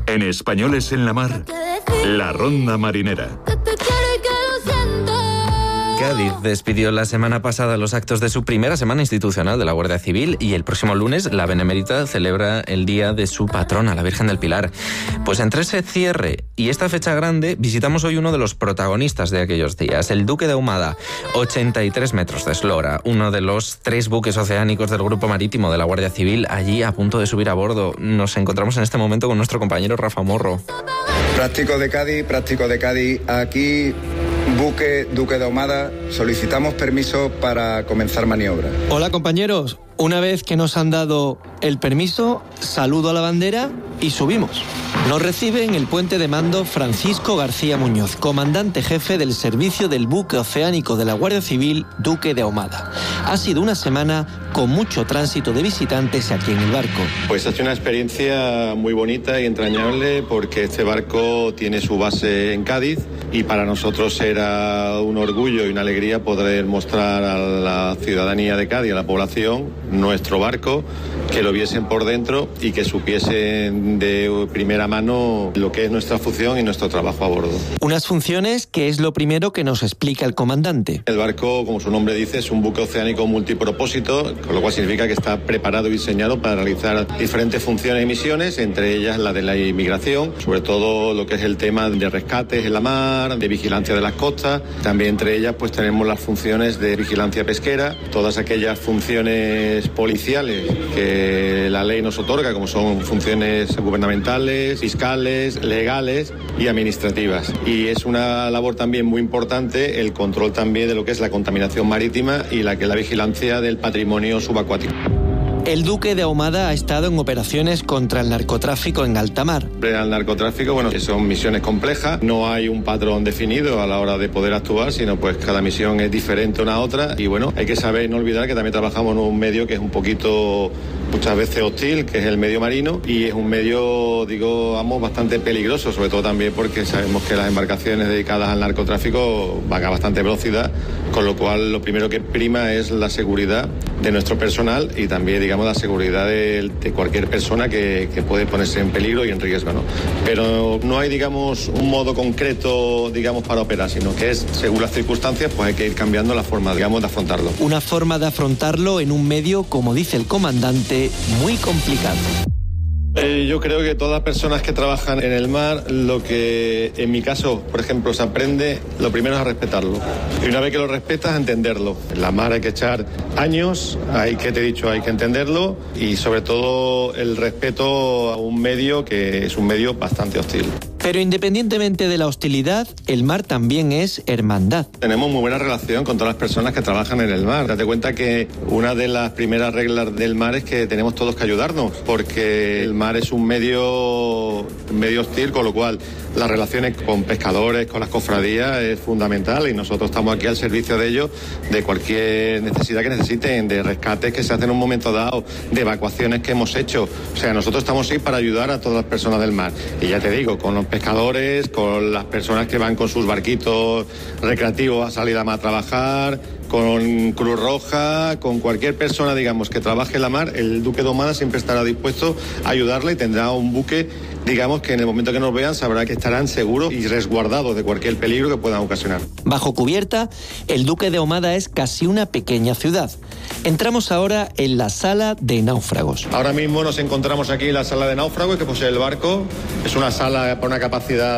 En Españoles en la Mar, la ronda marinera. Cádiz despidió la semana pasada los actos de su primera semana institucional de la Guardia Civil y el próximo lunes la Benemérita celebra el día de su patrona, la Virgen del Pilar. Pues entre ese cierre y esta fecha grande visitamos hoy uno de los protagonistas de aquellos días, el Duque de Ahumada, 83 metros de eslora, uno de los 3 buques oceánicos del Grupo Marítimo de la Guardia Civil, allí a punto de subir a bordo. Nos encontramos en este momento con nuestro compañero Rafa Morro. Práctico de Cádiz, aquí buque Duque de Ahumada, solicitamos permiso para comenzar maniobra. Hola compañeros, una vez que nos han dado el permiso, saludo a la bandera y subimos. Nos recibe en el puente de mando Francisco García Muñoz, comandante jefe del servicio del buque oceánico de la Guardia Civil Duque de Ahumada. Ha sido una semana con mucho tránsito de visitantes aquí en el barco. Pues ha sido una experiencia muy bonita y entrañable porque este barco tiene su base en Cádiz y para nosotros era un orgullo y una alegría poder mostrar a la ciudadanía de Cádiz, a la población, nuestro barco, que lo viesen por dentro y que supiesen de primera mano lo que es nuestra función y nuestro trabajo a bordo. Unas funciones que es lo primero que nos explica el comandante. El barco, como su nombre dice, es un buque oceánico multipropósito, con lo cual significa que está preparado y diseñado para realizar diferentes funciones y misiones, entre ellas la de la inmigración, sobre todo lo que es el tema de rescates en la mar, de vigilancia de las costas. También entre ellas pues tenemos las funciones de vigilancia pesquera, todas aquellas funciones policiales que la ley nos otorga, como son funciones gubernamentales, fiscales, legales y administrativas. Y es una labor también muy importante el control también de lo que es la contaminación marítima y la vigilancia del patrimonio subacuático. El Duque de Ahumada ha estado en operaciones contra el narcotráfico en alta mar. El narcotráfico, bueno, son misiones complejas, no hay un patrón definido a la hora de poder actuar, sino pues cada misión es diferente una a otra y bueno, hay que saber no olvidar que también trabajamos en un medio que es un poquito muchas veces hostil, que es el medio marino y es un medio, digamos, bastante peligroso, sobre todo también porque sabemos que las embarcaciones dedicadas al narcotráfico van a bastante velocidad, con lo cual lo primero que prima es la seguridad de nuestro personal y también, digamos, la seguridad de cualquier persona que puede ponerse en peligro y en riesgo, ¿no? Pero no hay, digamos, un modo concreto, digamos, para operar, sino que es, según las circunstancias, pues hay que ir cambiando la forma, digamos, de afrontarlo. Una forma de afrontarlo en un medio, como dice el comandante, muy complicado. Yo creo que todas las personas que trabajan en el mar, lo que en mi caso, por ejemplo, se aprende, lo primero es a respetarlo. Y una vez que lo respetas, a entenderlo. En la mar hay que echar años, hay que entenderlo y sobre todo el respeto a un medio que es un medio bastante hostil. Pero independientemente de la hostilidad, el mar también es hermandad. Tenemos muy buena relación con todas las personas que trabajan en el mar. Date cuenta que una de las primeras reglas del mar es que tenemos todos que ayudarnos, porque el mar es un medio hostil, con lo cual las relaciones con pescadores, con las cofradías es fundamental y nosotros estamos aquí al servicio de ellos, de cualquier necesidad que necesiten, de rescates que se hacen en un momento dado, de evacuaciones que hemos hecho. O sea, nosotros estamos ahí para ayudar a todas las personas del mar. Y ya te digo, con los pescadores, con las personas que van con sus barquitos recreativos a salir a mar a trabajar, con Cruz Roja, con cualquier persona, digamos, que trabaje en la mar, el Duque de Ahumada siempre estará dispuesto a ayudarle y tendrá un buque, digamos, que en el momento que nos vean sabrá que estarán seguros y resguardados de cualquier peligro que puedan ocasionar. Bajo cubierta, el Duque de Ahumada es casi una pequeña ciudad. Entramos ahora en la sala de náufragos. Ahora mismo nos encontramos aquí en la sala de náufragos que posee el barco. Es una sala para una capacidad